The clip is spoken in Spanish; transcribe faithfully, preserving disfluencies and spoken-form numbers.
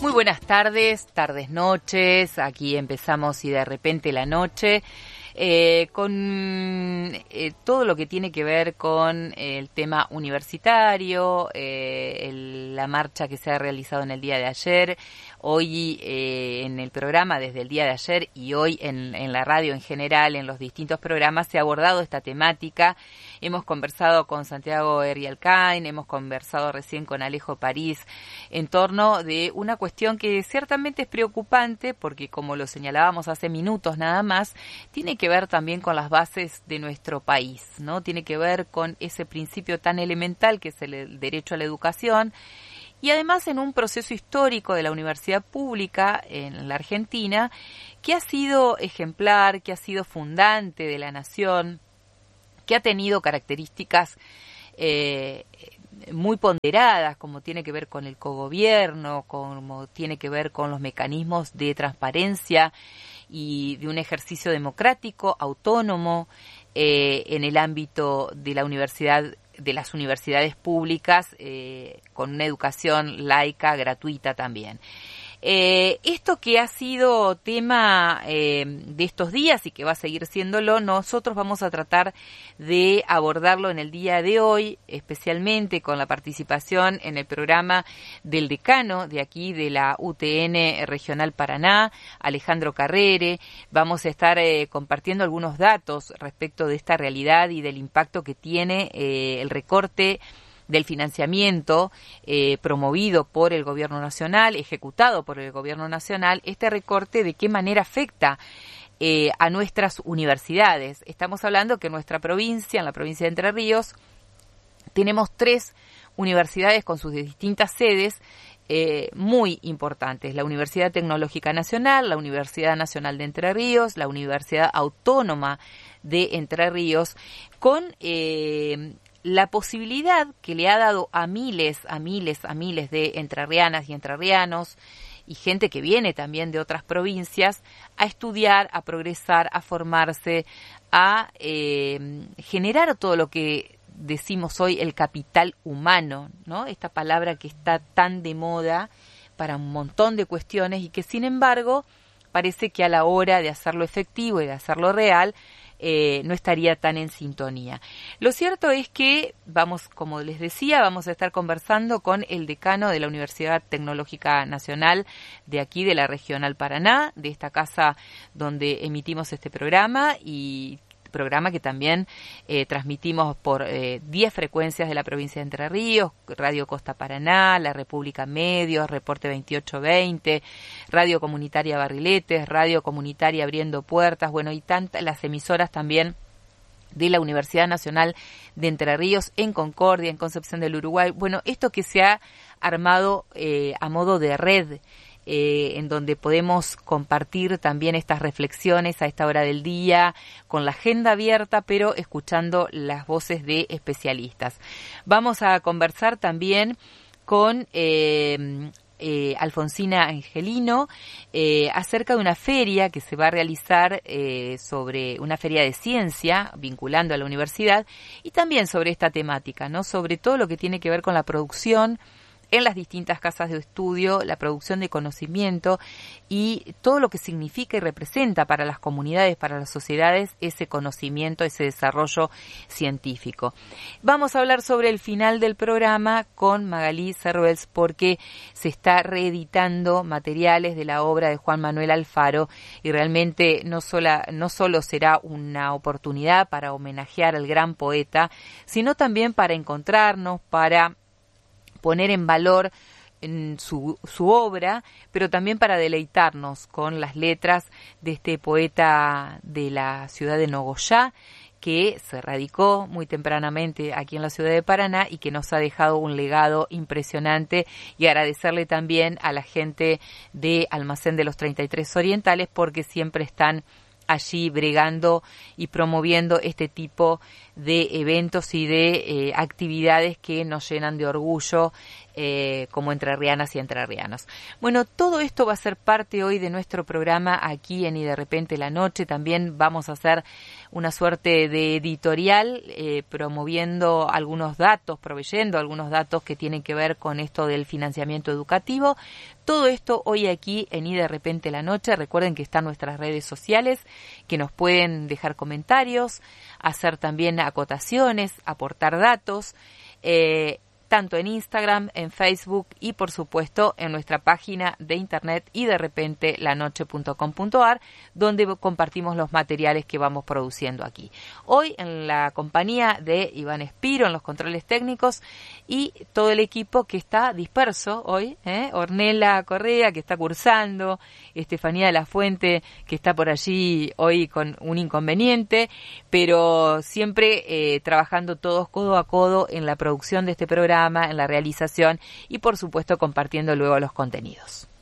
Muy buenas tardes, tardes, noches. Aquí empezamos y de repente la noche eh, con eh, todo lo que tiene que ver con el tema universitario, eh, el, la marcha que se ha realizado en el día de ayer, hoy eh, en el programa desde el día de ayer y hoy en, en la radio en general, en los distintos programas se ha abordado esta temática. Hemos conversado con Santiago Errialcain, hemos conversado recién con Alejo París en torno de una cuestión que ciertamente es preocupante porque, como lo señalábamos hace minutos nada más, tiene que ver también con las bases de nuestro país, ¿no? Tiene que ver con ese principio tan elemental que es el, el derecho a la educación. Y además en un proceso histórico de la universidad pública en la Argentina que ha sido ejemplar, que ha sido fundante de la nación, que ha tenido características eh, muy ponderadas, como tiene que ver con el cogobierno, como tiene que ver con los mecanismos de transparencia y de un ejercicio democrático, autónomo, eh, en el ámbito de la universidad, de las universidades públicas, eh, con una educación laica, gratuita también. Eh, esto que ha sido tema eh, de estos días y que va a seguir siéndolo, nosotros vamos a tratar de abordarlo en el día de hoy, especialmente con la participación en el programa del decano de aquí de la U T N Regional Paraná, Alejandro Carrere. Vamos a estar eh, compartiendo algunos datos respecto de esta realidad y del impacto que tiene eh, el recorte del financiamiento eh, promovido por el Gobierno Nacional, ejecutado por el Gobierno Nacional, este recorte de qué manera afecta eh, a nuestras universidades. Estamos hablando que en nuestra provincia, en la provincia de Entre Ríos, tenemos tres universidades con sus distintas sedes eh, muy importantes. La Universidad Tecnológica Nacional, la Universidad Nacional de Entre Ríos, la Universidad Autónoma de Entre Ríos, con eh, la posibilidad que le ha dado a miles, a miles, a miles de entrerrianas y entrerrianos y gente que viene también de otras provincias a estudiar, a progresar, a formarse, a eh, generar todo lo que decimos hoy el capital humano, ¿no? Esta palabra que está tan de moda para un montón de cuestiones y que sin embargo parece que a la hora de hacerlo efectivo y de hacerlo real, Eh, no estaría tan en sintonía. Lo cierto es que vamos, como les decía, vamos a estar conversando con el decano de la Universidad Tecnológica Nacional de aquí, de la Regional Paraná, de esta casa donde emitimos este programa y programa que también eh, transmitimos por eh, diez frecuencias de la provincia de Entre Ríos, Radio Costa Paraná, La República Medios, Reporte veintiocho veinte, Radio Comunitaria Barriletes, Radio Comunitaria Abriendo Puertas, bueno, y tantas las emisoras también de la Universidad Nacional de Entre Ríos en Concordia, en Concepción del Uruguay. Bueno, esto que se ha armado eh, a modo de red, Eh, en donde podemos compartir también estas reflexiones a esta hora del día, con la agenda abierta, pero escuchando las voces de especialistas. Vamos a conversar también con eh, eh, Alfonsina Angelino eh, acerca de una feria que se va a realizar eh, sobre una feria de ciencia, vinculando a la universidad, y también sobre esta temática, ¿no? Sobre todo lo que tiene que ver con la producción en las distintas casas de estudio, la producción de conocimiento y todo lo que significa y representa para las comunidades, para las sociedades, ese conocimiento, ese desarrollo científico. Vamos a hablar sobre el final del programa con Magalí Cervels porque se está reeditando materiales de la obra de Juan Manuel Alfaro y realmente no, sola, no solo será una oportunidad para homenajear al gran poeta, sino también para encontrarnos, para poner en valor en su, su obra, pero también para deleitarnos con las letras de este poeta de la ciudad de Nogoyá, que se radicó muy tempranamente aquí en la ciudad de Paraná y que nos ha dejado un legado impresionante, y agradecerle también a la gente de Almacén de los treinta y tres Orientales porque siempre están allí bregando y promoviendo este tipo de eventos y de eh, actividades que nos llenan de orgullo eh, como entrerrianas y entrerrianos. Bueno, todo esto va a ser parte hoy de nuestro programa aquí en Y de Repente la Noche. También vamos a hacer una suerte de editorial eh, promoviendo algunos datos, proveyendo algunos datos que tienen que ver con esto del financiamiento educativo. Todo esto hoy aquí en Y de Repente la Noche. Recuerden que están nuestras redes sociales, que nos pueden dejar comentarios, hacer también acotaciones, aportar datos, eh, tanto en Instagram, en Facebook y por supuesto en nuestra página de internet y de repente la noche punto com punto a r, donde compartimos los materiales que vamos produciendo aquí. Hoy en la compañía de Iván Espiro en los controles técnicos y todo el equipo que está disperso hoy, ¿eh? Ornella Correa, que está cursando, Estefanía de la Fuente, que está por allí hoy con un inconveniente, pero siempre eh, trabajando todos codo a codo en la producción de este programa, en la realización y por supuesto compartiendo luego los contenidos.